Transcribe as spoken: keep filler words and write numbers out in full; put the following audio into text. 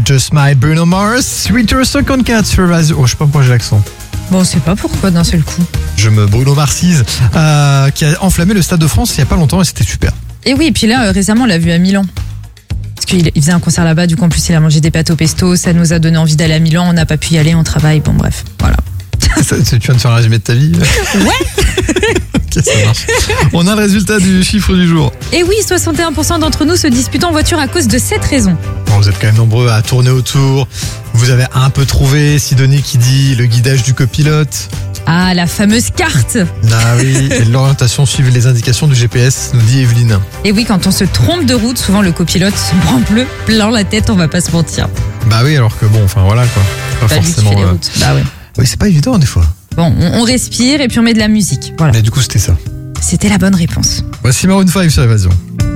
Just My Bruno Mars, huit heures cinquante-quatre sur Vas. Oh, je sais pas pourquoi j'ai l'accent. Bon, on sait pas pourquoi d'un seul coup. Je me Bruno Marsise, euh, qui a enflammé le Stade de France il y a pas longtemps et c'était super. Et oui, et puis là, euh, récemment, on l'a vu à Milan. Parce qu'il il faisait un concert là-bas, du coup, en plus, il a mangé des pâtes au pesto, ça nous a donné envie d'aller à Milan, on n'a pas pu y aller, on travaille, bon, bref, voilà. Ça, tu viens de faire un résumé de ta vie? Ouais. Ok, ça marche. On a le résultat du chiffre du jour. Et oui, soixante et un pour cent d'entre nous se disputent en voiture à cause de cette raison. Bon, vous êtes quand même nombreux à tourner autour. Vous avez un peu trouvé Sidonie qui dit le guidage du copilote. Ah, la fameuse carte. Ah oui, et l'orientation suivre les indications du G P S, nous dit Evelyne. Et oui, quand on se trompe de route, souvent le copilote se prend bleu plein la tête, on va pas se mentir. Bah oui, alors que bon, enfin voilà quoi. Pas Pas lui qui forcément. fait les euh, routes. Bah ouais. Oui, c'est pas évident des fois. Bon, on, on respire et puis on met de la musique. Voilà. Mais du coup, c'était ça. C'était la bonne réponse. Voici Maroon cinq sur Évasion.